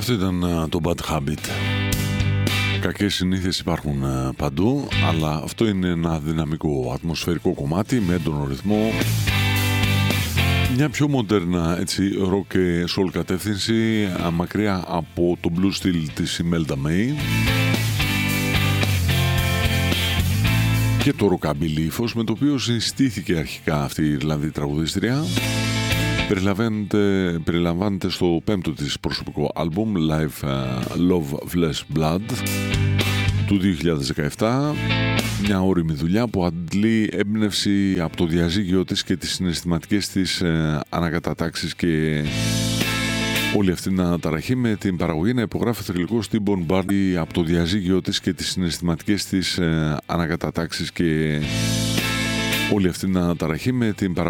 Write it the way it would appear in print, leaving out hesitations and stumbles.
Αυτό ήταν το Bad Habit. Κακές συνήθειες υπάρχουν παντού, αλλά αυτό είναι ένα δυναμικό ατμοσφαιρικό κομμάτι με έντονο ρυθμό. Μια πιο μοντέρνα έτσι rock και soul κατεύθυνση, μακριά από το blue style της Imelda May και το rockabilly ύφος με το οποίο συστήθηκε αρχικά αυτή η Ιρλανδή τραγουδίστρια. Περιλαμβάνεται στο πέμπτο της προσωπικό άλμπουμ Live Love Flesh Blood του 2017, μια ώριμη δουλειά που αντλεί έμπνευση από το διαζύγιο της και τις συναισθηματικές της ανακατατάξεις και όλη αυτή την αναταραχή με την παραγωγή να υπογράφει το θρυλικό Steve Bombardi από το διαζύγιο της και τις συναισθηματικές της ανακατατάξεις και όλη αυτή την αναταραχή με την παραγωγή